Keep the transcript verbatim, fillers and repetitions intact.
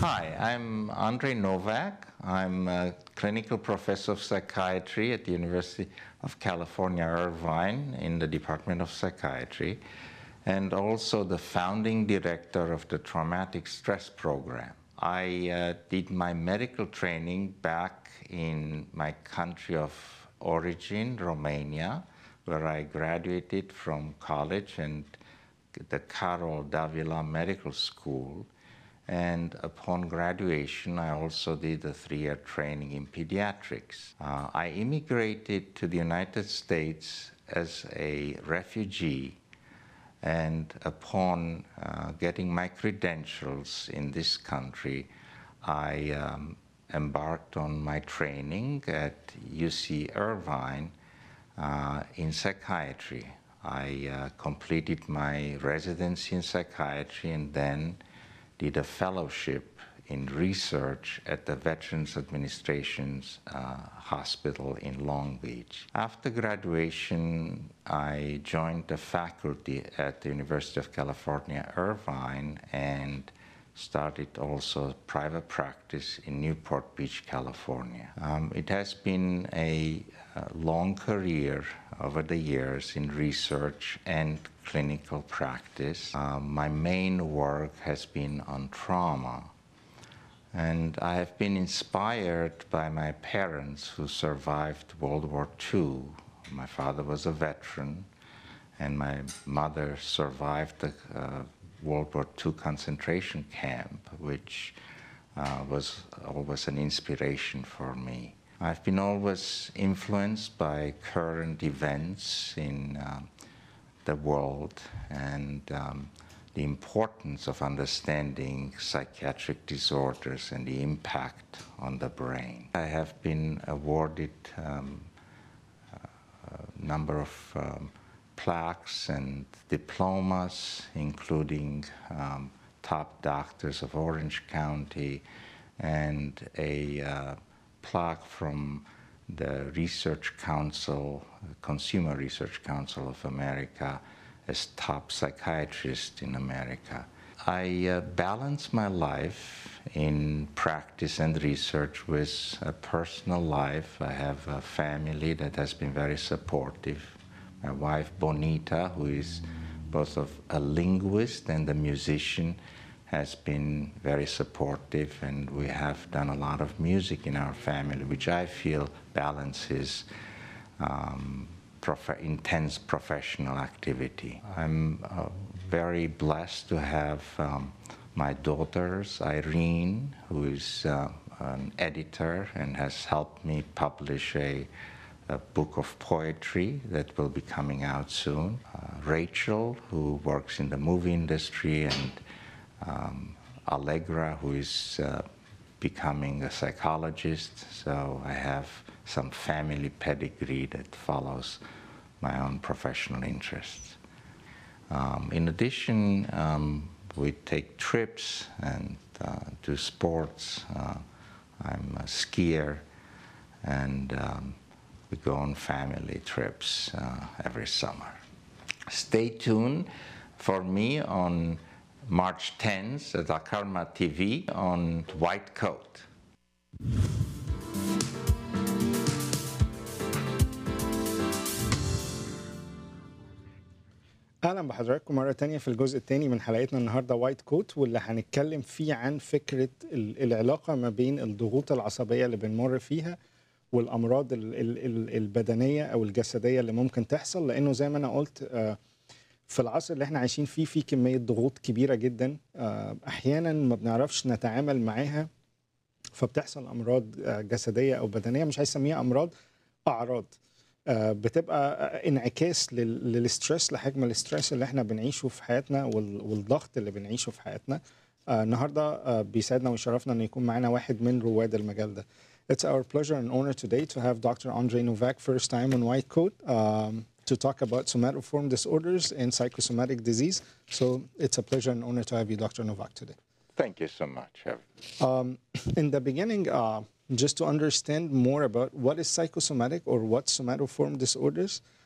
Hi, I'm Andrei Novak. I'm a clinical professor of psychiatry at the University of California, Irvine in the Department of Psychiatry, and also the founding director of the Traumatic Stress Program. I uh, did my medical training back in my country of origin, Romania, where I graduated from college and the Carol Davila Medical School. And upon graduation, I also did a three-year training in pediatrics. Uh, I immigrated to the United States as a refugee, and upon uh, getting my credentials in this country, I um, embarked on my training at U C Irvine uh, in psychiatry. I uh, completed my residency in psychiatry and then did a fellowship in research at the Veterans Administration's uh, hospital in Long Beach. After graduation, I joined the faculty at the University of California, Irvine, and started also private practice in Newport Beach, California. Um, it has been a, a long career over the years in research and clinical practice. Um, my main work has been on trauma, and I have been inspired by my parents who survived World War Two. My father was a veteran, and my mother survived the uh, World War Two concentration camp, which uh, was always an inspiration for me. I've been always influenced by current events in uh, the world and um, the importance of understanding psychiatric disorders and the impact on the brain. I have been awarded um, a number of um, plaques and diplomas, including um, top doctors of Orange County, and a uh, plaque from the Research Council, Consumer Research Council of America, as top psychiatrist in America. I uh, balance my life in practice and research with a personal life. I have a family that has been very supportive. My wife, Bonita, who is both of a linguist and a musician, has been very supportive, and we have done a lot of music in our family, which I feel balances um, prof intense professional activity. I'm uh, very blessed to have um, my daughters, Irene, who is uh, an editor and has helped me publish a a book of poetry that will be coming out soon. Uh, Rachel, who works in the movie industry, and um, Allegra, who is uh, becoming a psychologist. So I have some family pedigree that follows my own professional interests. Um, in addition, um, we take trips and uh, do sports. Uh, I'm a skier, and um, we go on family trips uh, every summer. Stay tuned for me on March tenth at Akarma T V on White Coat. اهلا بحضراتكم مره تانية في الجزء الثاني من حلقتنا النهارده وايت كوت، واللي هنتكلم فيه عن فكره العلاقه ما بين الضغوط العصبيه اللي بنمر فيها والامراض البدنيه او الجسديه اللي ممكن تحصل. لانه زي ما انا قلت في العصر اللي احنا عايشين فيه في كميه ضغوط كبيره جدا، احيانا ما بنعرفش نتعامل معاها، فبتحصل امراض جسديه او بدنيه، مش هيسميها امراض، اعراض بتبقى انعكاس للستريس، لحجم الستريس اللي احنا بنعيشه في حياتنا والضغط اللي بنعيشه في حياتنا. النهارده بيسعدنا ويشرفنا ان يكون معانا واحد من رواد المجال ده. It's our pleasure and honor today to have Doctor Andrei Novak, first time on White Coat, um, to talk about somatoform disorders and psychosomatic disease. So it's a pleasure and honor to have you, Doctor Novak, today. Thank you so much. Um, in the beginning, uh, just to understand more about what is psychosomatic or what somatoform disorders,